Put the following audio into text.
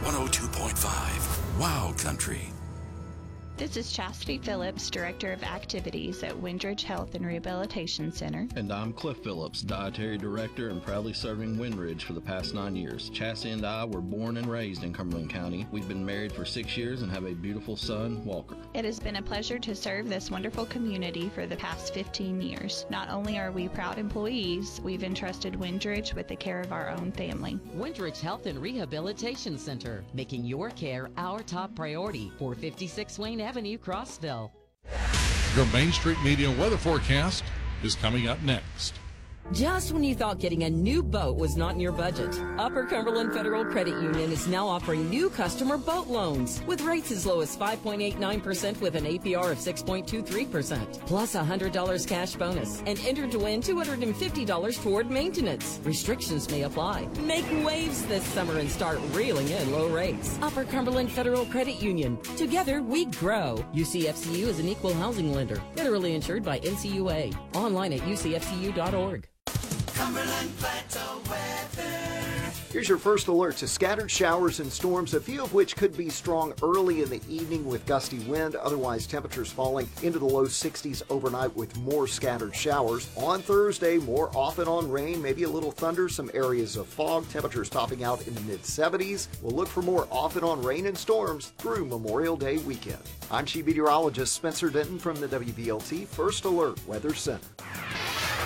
102.5 Wow Country. This is Chastity Phillips, Director of Activities at Windridge Health and Rehabilitation Center. And I'm Cliff Phillips, Dietary Director and proudly serving Windridge for the past 9 years. Chastity and I were born and raised in Cumberland County. We've been married for 6 years and have a beautiful son, Walker. It has been a pleasure to serve this wonderful community for the past 15 years. Not only are we proud employees, we've entrusted Windridge with the care of our own family. Windridge Health and Rehabilitation Center, making your care our top priority. 456 Wayne Avenue, Crossville. Your Main Street Media weather forecast is coming up next. Just when you thought getting a new boat was not in your budget, Upper Cumberland Federal Credit Union is now offering new customer boat loans with rates as low as 5.89% with an APR of 6.23%, plus $100 cash bonus, and enter to win $250 toward maintenance. Restrictions may apply. Make waves this summer and start reeling in low rates. Upper Cumberland Federal Credit Union. Together we grow. UCFCU is an equal housing lender, federally insured by NCUA. Online at ucfcu.org. Cumberland Plateau weather. Here's your first alert to scattered showers and storms, a few of which could be strong early in the evening with gusty wind. Otherwise, temperatures falling into the low 60s overnight with more scattered showers. On Thursday, more off and on rain, maybe a little thunder, some areas of fog. Temperatures topping out in the mid-70s. We'll look for more off and on rain and storms through Memorial Day weekend. I'm Chief Meteorologist Spencer Denton from the WVLT First Alert Weather Center.